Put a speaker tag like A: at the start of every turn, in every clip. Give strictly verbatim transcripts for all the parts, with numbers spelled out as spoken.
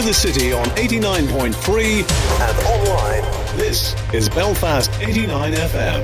A: over the city on eighty-nine point three and online. This is Belfast eighty-nine F M.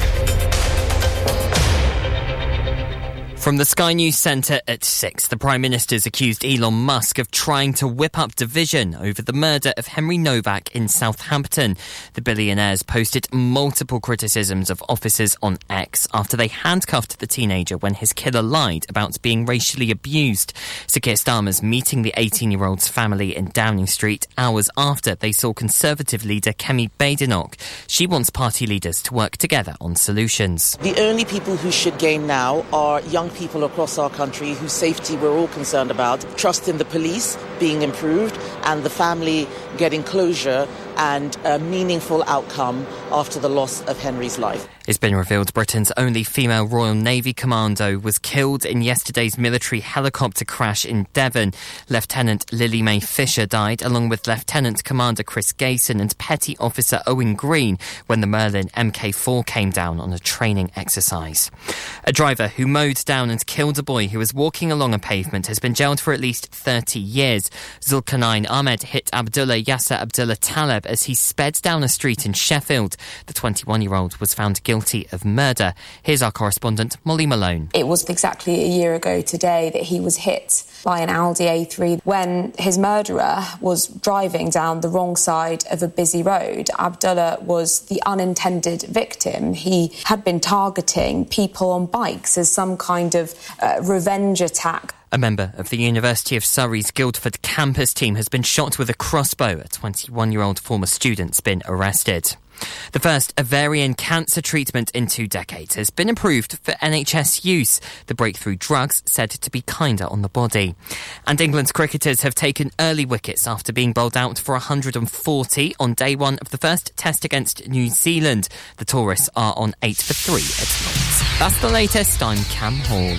B: From the Sky News Centre at six, the Prime Minister's accused Elon Musk of trying to whip up division over the murder of Henry Novak in Southampton. The billionaire's posted multiple criticisms of officers on X after they handcuffed the teenager when his killer lied about being racially abused. Sir Keir Starmer's meeting the eighteen-year-old's family in Downing Street hours after they saw Conservative leader Kemi Badenoch. She wants party leaders to work together on solutions.
C: The only people who should gain now are young people across our country whose safety we're all concerned about. Trust in the police being improved and the family getting closure and a meaningful outcome after the loss of Henry's life.
B: It's been revealed Britain's only female Royal Navy commando was killed in yesterday's military helicopter crash in Devon. Lieutenant Lily Mae Fisher died along with Lieutenant Commander Chris Gayson and Petty Officer Owen Green when the Merlin M K four came down on a training exercise. A driver who mowed down and killed a boy who was walking along a pavement has been jailed for at least thirty years. Zulkarnain Ahmed hit Abdullah Yasser Abdullah Taleb as he sped down a street in Sheffield. The twenty-one-year-old was found guilty of murder. Here's our correspondent, Molly Malone.
D: It was exactly a year ago today that he was hit by an Audi A three when his murderer was driving down the wrong side of a busy road. Abdullah was the unintended victim. He had been targeting people on bikes as some kind of uh, revenge attack.
B: A member of the University of Surrey's Guildford campus team has been shot with a crossbow. A twenty-one-year-old former student's been arrested. The first ovarian cancer treatment in two decades has been approved for N H S use. The breakthrough drug's said to be kinder on the body. And England's cricketers have taken early wickets after being bowled out for one hundred forty on day one of the first test against New Zealand. The tourists are on eight for three at Lord's. That's the latest. I'm Cam Hall.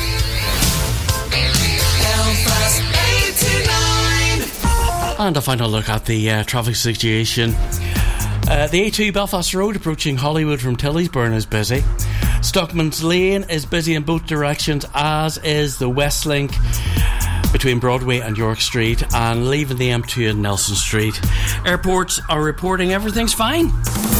E: And a final look at the uh, traffic situation. Uh, the A two Belfast Road approaching Hollywood from Tillysburn is busy. Stockman's Lane is busy in both directions, as is the West Link between Broadway and York Street, and leaving the M two in Nelson Street. Airports are reporting everything's fine.